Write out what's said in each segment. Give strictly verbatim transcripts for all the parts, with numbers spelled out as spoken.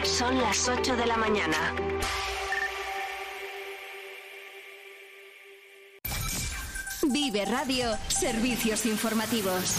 Son las ocho de la mañana. Vive Radio, servicios informativos.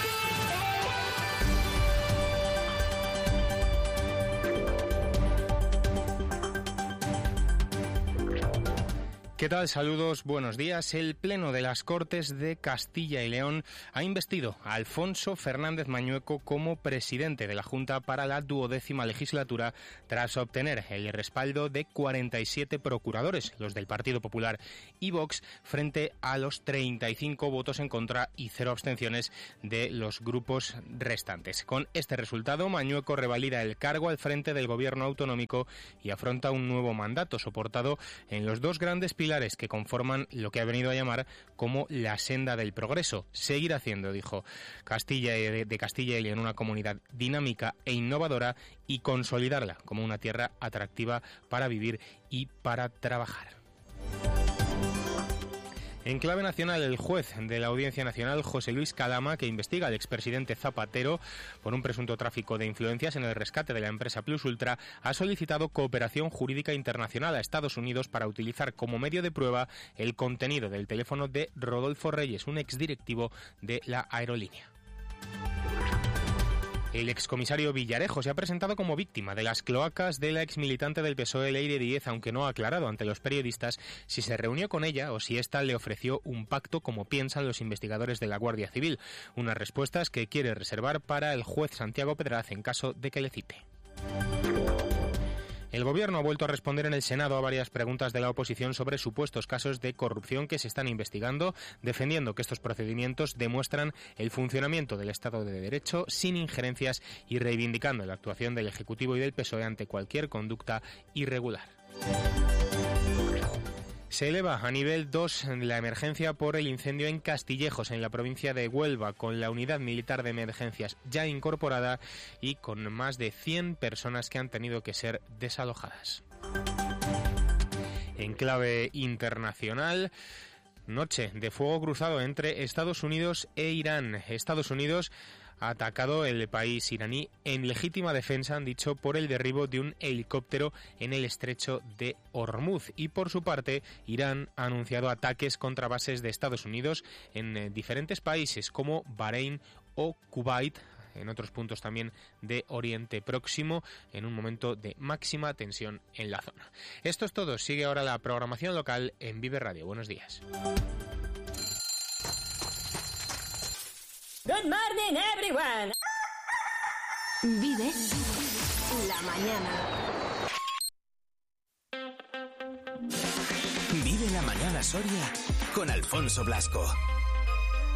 ¿Qué tal? Saludos, buenos días. El Pleno de las Cortes de Castilla y León ha investido a Alfonso Fernández Mañueco como presidente de la Junta para la duodécima legislatura tras obtener el respaldo de cuarenta y siete procuradores, los del Partido Popular y Vox, frente a los treinta y cinco votos en contra y cero abstenciones de los grupos restantes. Con este resultado, Mañueco revalida el cargo al frente del gobierno autonómico y afronta un nuevo mandato soportado en los dos grandes pilares que conforman lo que ha venido a llamar como la senda del progreso. Seguir haciendo, dijo, Castilla de, de Castilla y León una comunidad dinámica e innovadora y consolidarla como una tierra atractiva para vivir y para trabajar. En clave nacional, el juez de la Audiencia Nacional, José Luis Calama, que investiga al expresidente Zapatero por un presunto tráfico de influencias en el rescate de la empresa Plus Ultra, ha solicitado cooperación jurídica internacional a Estados Unidos para utilizar como medio de prueba el contenido del teléfono de Rodolfo Reyes, un exdirectivo de la aerolínea. El excomisario Villarejo se ha presentado como víctima de las cloacas de la exmilitante del P S O E, Leire Díez, aunque no ha aclarado ante los periodistas si se reunió con ella o si ésta le ofreció un pacto como piensan los investigadores de la Guardia Civil. Unas respuestas que quiere reservar para el juez Santiago Pedraz en caso de que le cite. El Gobierno ha vuelto a responder en el Senado a varias preguntas de la oposición sobre supuestos casos de corrupción que se están investigando, defendiendo que estos procedimientos demuestran el funcionamiento del Estado de Derecho sin injerencias y reivindicando la actuación del Ejecutivo y del P S O E ante cualquier conducta irregular. Se eleva a nivel dos la emergencia por el incendio en Castillejos, en la provincia de Huelva, con la unidad militar de emergencias ya incorporada y con más de cien personas que han tenido que ser desalojadas. En clave internacional, noche de fuego cruzado entre Estados Unidos e Irán. Estados Unidos ha atacado el país iraní en legítima defensa, han dicho, por el derribo de un helicóptero en el estrecho de Hormuz. Y por su parte, Irán ha anunciado ataques contra bases de Estados Unidos en diferentes países como Bahrein o Kuwait, en otros puntos también de Oriente Próximo, en un momento de máxima tensión en la zona. Esto es todo. Sigue ahora la programación local en Vive Radio. Buenos días. Good morning, everyone. Vive la mañana. Vive la mañana Soria con Alfonso Blasco.